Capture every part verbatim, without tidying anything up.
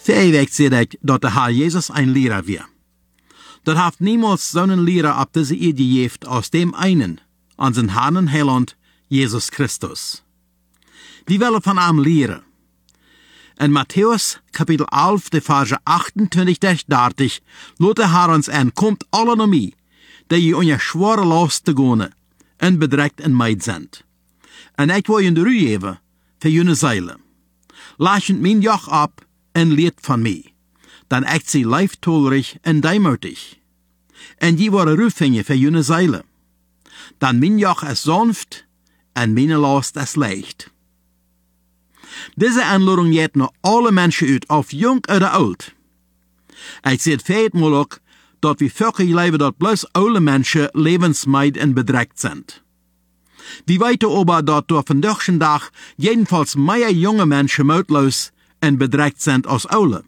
Verewigt sehe ich, dass der Herr Jesus ein Lehrer war. Dat heeft niemals zo'n Lehrer op deze Erde gegeven als dem einen, unseren Herrn und Heiland, Jesus Christus. Die willen von ihm leren. In Matthäus Kapitel elf, de Verse achtundzwanzig bis dertig, laat de Herr ons aan, komt alle naar mij, die je onder schwere last te gaan, en bedrekt en meid zijn. En ik wil je de rug geven, voor jullie zeilen. Laat je mijn joch op, en leert van mij. Dan echt sie leiftolerig en deimütig. En die worden rufingen voor jullie zeilen. Dan mijn joch is sanft, en mijn last is leicht. Deze aanleiding gaat naar alle mensen uit, of jong of oud. Ik zeg het mal ook, dat we vaak leven dat bloos oude mensen levensmeid en bedreigt zijn. We weten aber, dat door vandaag dag jedenfalls meer jonge mensen moedloos en bedreigt zijn als oude.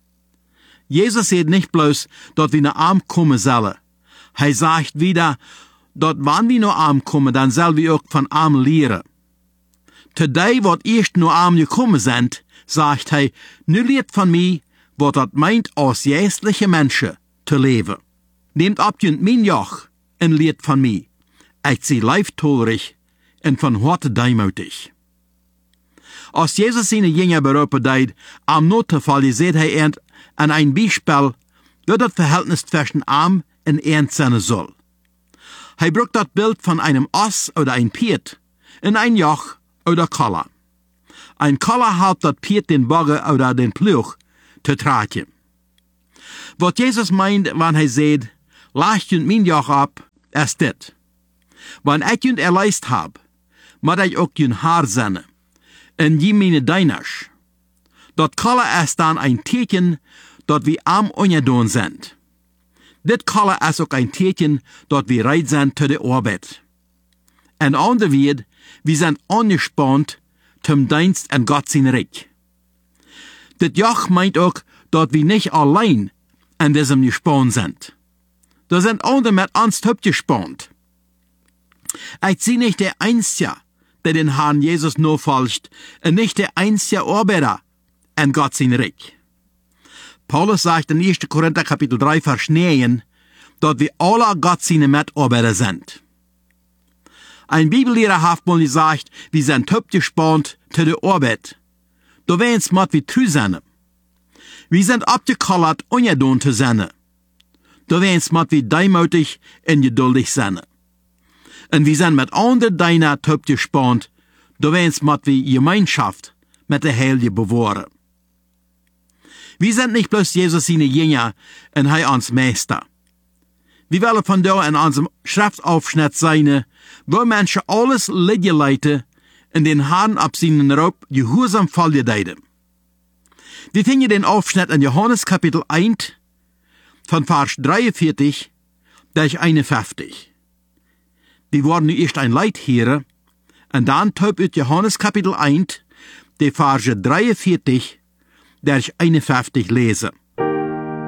Jezus zegt nicht bloß, dat wir naar arm kommen sollen. Hij sagt wieder, dat wann wir naar arm kommen, dan zullen wir ook van arm leren. Today, wat eerst naar arm gekommen sind, sagt hij, nu leert van mij, wat dat meint, als geestliche Menschen te leven. Nehmt op je mijn joch en leert van mij. Ik zie leiftolerig en van harte deimütig. Als Jezus zijn Jünger beroepen deed, am Notfall seht hij end an ein Beispiel, wie das Verhältnis zwischen arm und ernst sein soll. Hij brucht das Bild von einem Ass oder ein Piet in ein Joch oder Koller. Ein Koller helpt das Piet den Bagger oder den Ploeg te tragen. Wat Jesus meint, wann hij sagt, laat je mijn Joch ab, ist dit. Wann ich je erleist hab, moet ich ook je haar zenden, en je meine deiners. Dat Koller ist dann ein Teken, dat wir am ongedaan sind. Dit Koller ist auch ein Teken, dat wir reit sind zu der Arbeit. En ander wird, wir sind angespannt zum Dienst an Gott sein Reich. Dit Joch meint auch, dat wir nicht allein an diesem gespannt sind. Da sind andere mit uns gespannt. Ich sehe nicht der Einzige, der den Herrn Jesus nur folgt, und nicht der einzige Arbeiter an Gott sein Reich. Paulus sagt in erster Korinther Kapitel drei, Vers neun, dass wir alle Gott seine Mitarbeiter sind. Ein Bibellehrer hat mal gesagt, wir sind top gespannt zu der Arbeit. Da werden es mit wie treu sein. Wir sind abgekollert, ungeduldig zu sein. Da werden es mit wie deimütig und geduldig sein. Und wir sind mit anderen Deiner top gespannt, da werden es mit wie Gemeinschaft mit der Heilige bewahren. Wir sind nicht bloß Jesus seine Jünger und er uns Meister. Wir wollen von da in unserem Schriftaufschnitt sein, wo Menschen alles liegen leiten und den Herrn ab seinen Raub gehorsam folgen deiden. Wir finden den Aufschnitt in Johannes Kapitel eins von Vers dreiundvierzig bis einundfünfzig. Wir wollen nu erst ein Leid hören und dann töp ut Johannes Kapitel eins, die Verse dreiundvierzig bis einundfünfzig lesen.